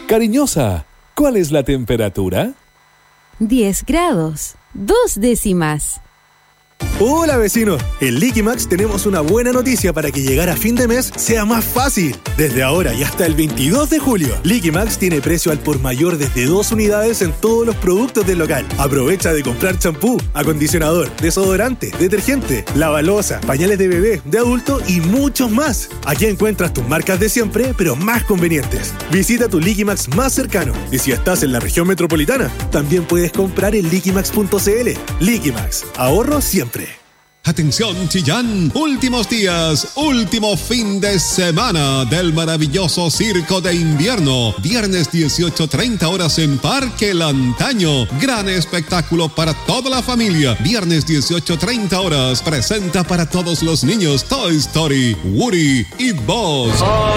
Cariñosa, ¿cuál es la temperatura? 10 grados, 2 décimas. Hola vecinos, en Liquimax tenemos una buena noticia para que llegar a fin de mes sea más fácil. Desde ahora y hasta el 22 de julio, Liquimax tiene precio al por mayor desde 2 unidades en todos los productos del local. Aprovecha de comprar champú, acondicionador, desodorante, detergente, lavaloza, pañales de bebé, de adulto y muchos más. Aquí encuentras tus marcas de siempre, pero más convenientes. Visita tu Liquimax más cercano y si estás en la región metropolitana, también puedes comprar en liquimax.cl. Liquimax, ahorro siempre. Atención Chillán, últimos días, último fin de semana del maravilloso Circo de Invierno. Viernes 18:30 horas en Parque Lantaño. Gran espectáculo para toda la familia. Viernes 18:30 horas presenta para todos los niños Toy Story, Woody y Buzz.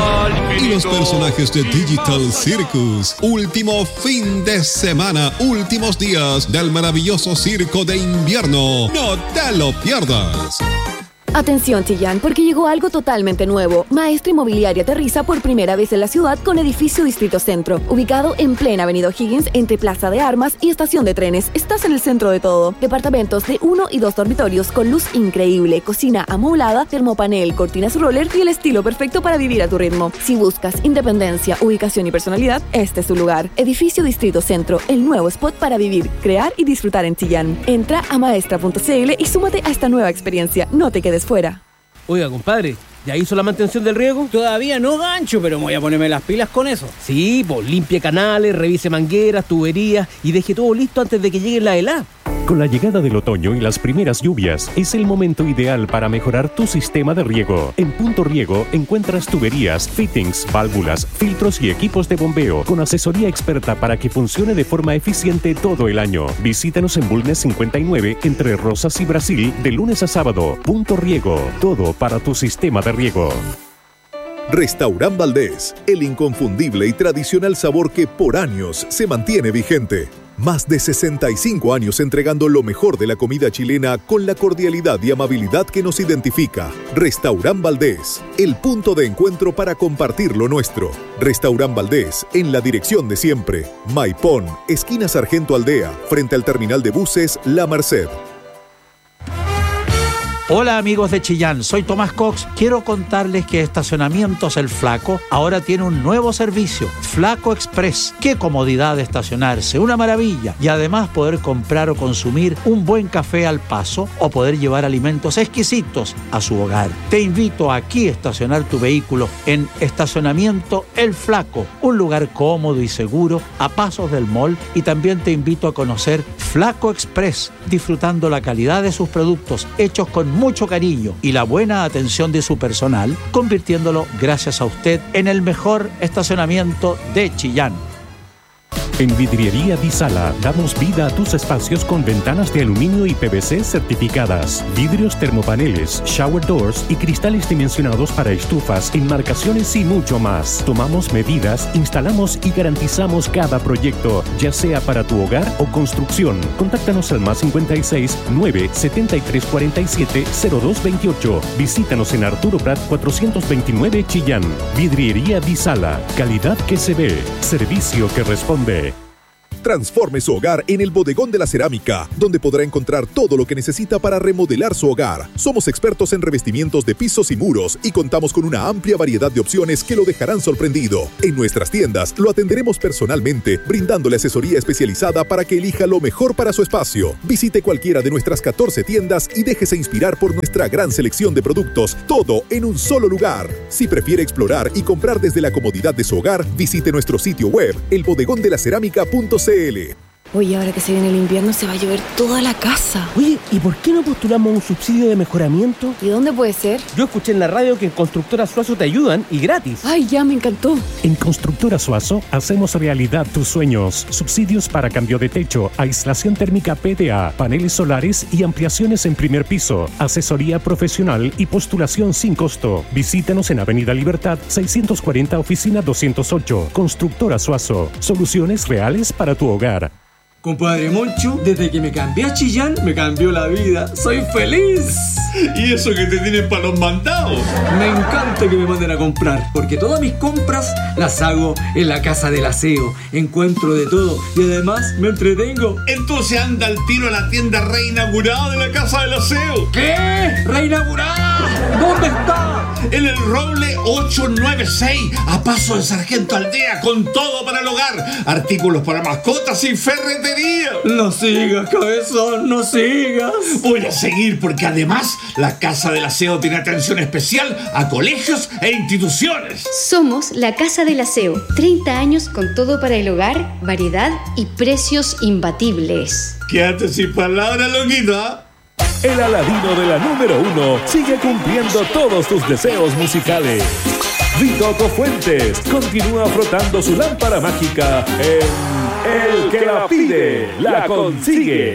Y los personajes de Digital Circus. Último fin de semana, últimos días del maravilloso Circo de Invierno. No te lo pierdas. Atención Chillán, porque llegó algo totalmente nuevo. Maestra Inmobiliaria aterriza por primera vez en la ciudad con edificio Distrito Centro, ubicado en plena Avenida O'Higgins, entre Plaza de Armas y Estación de Trenes. Estás en el centro de todo. Departamentos de 1 y 2 dormitorios con luz increíble, cocina amoblada, termopanel, cortinas roller y el estilo perfecto para vivir a tu ritmo. Si buscas independencia, ubicación y personalidad, este es tu lugar. Edificio Distrito Centro, el nuevo spot para vivir, crear y disfrutar en Chillán. Entra a maestra.cl y súmate a esta nueva experiencia. No te quedes fuera. Oiga, compadre, ¿ya hizo la mantención del riego? Todavía no, Gancho, pero voy a ponerme las pilas con eso. Sí, pues limpie canales, revise mangueras, tuberías y deje todo listo antes de que llegue la helada. Con la llegada del otoño y las primeras lluvias, es el momento ideal para mejorar tu sistema de riego. En Punto Riego encuentras tuberías, fittings, válvulas, filtros y equipos de bombeo con asesoría experta para que funcione de forma eficiente todo el año. Visítanos en Bulnes 59 entre Rosas y Brasil de lunes a sábado. Punto Riego, todo para tu sistema de riego. Restaurant Valdés, el inconfundible y tradicional sabor que por años se mantiene vigente. Más de 65 años entregando lo mejor de la comida chilena con la cordialidad y amabilidad que nos identifica. Restaurant Valdés, el punto de encuentro para compartir lo nuestro. Restaurant Valdés, en la dirección de siempre. Maipón, esquina Sargento Aldea, frente al terminal de buses La Merced. Hola amigos de Chillán, soy Tomás Cox. Quiero contarles que Estacionamientos El Flaco ahora tiene un nuevo servicio, Flaco Express. ¡Qué comodidad de estacionarse! ¡Una maravilla! Y además poder comprar o consumir un buen café al paso o poder llevar alimentos exquisitos a su hogar. Te invito aquí a estacionar tu vehículo en Estacionamiento El Flaco, un lugar cómodo y seguro a pasos del mall, y también te invito a conocer Flaco Express, disfrutando la calidad de sus productos hechos con mucho cariño y la buena atención de su personal, convirtiéndolo, gracias a usted, en el mejor estacionamiento de Chillán. En Vidriería Di Sala damos vida a tus espacios con ventanas de aluminio y PVC certificadas, vidrios termopaneles, shower doors y cristales dimensionados para estufas, enmarcaciones y mucho más. Tomamos medidas, instalamos y garantizamos cada proyecto, ya sea para tu hogar o construcción. Contáctanos al +56 9 73 47 0228. Visítanos en Arturo Prat 429 Chillán. Vidriería Di Sala, calidad que se ve, servicio que responde. Transforme su hogar en el Bodegón de la Cerámica, donde podrá encontrar todo lo que necesita para remodelar su hogar. Somos expertos en revestimientos de pisos y muros y contamos con una amplia variedad de opciones que lo dejarán sorprendido. En nuestras tiendas lo atenderemos personalmente, brindándole asesoría especializada para que elija lo mejor para su espacio. Visite cualquiera de nuestras 14 tiendas y déjese inspirar por nuestra gran selección de productos, todo en un solo lugar. Si prefiere explorar y comprar desde la comodidad de su hogar, visite nuestro sitio web, elbodegondelacerámica.cl. Oye, ahora que se viene el invierno se va a llover toda la casa. Oye, ¿y por qué no postulamos un subsidio de mejoramiento? ¿Y dónde puede ser? Yo escuché en la radio que en Constructora Suazo te ayudan y gratis. Ay, ya me encantó. En Constructora Suazo hacemos realidad tus sueños. Subsidios para cambio de techo, aislación térmica PDA, paneles solares y ampliaciones en primer piso, asesoría profesional y postulación sin costo. Visítanos en Avenida Libertad 640, oficina 208. Constructora Suazo. Soluciones reales para tu hogar. Compadre Moncho, desde que me cambié a Chillán, me cambió la vida. ¡Soy feliz! Y eso que te tienen para los mandados. Me encanta que me manden a comprar, porque todas mis compras las hago en la Casa del Aseo. Encuentro de todo y además me entretengo. Entonces anda al tiro a la tienda reinaugurada de la Casa del Aseo. ¿Qué? ¿Reinaugurada? ¿Dónde está? En el Roble 896, a paso de Sargento Aldea, con todo para el hogar, artículos para mascotas y ferretería. No sigas, cabezón, no sigas. Voy a seguir porque además la Casa del Aseo tiene atención especial a colegios e instituciones. Somos la Casa del Aseo, 30 años con todo para el hogar, variedad y precios imbatibles. Quédate sin palabras, loquita. El Aladino de la número 1 sigue cumpliendo todos tus deseos musicales. Vitoco Fuentes continúa frotando su lámpara mágica en El que la pide, la consigue.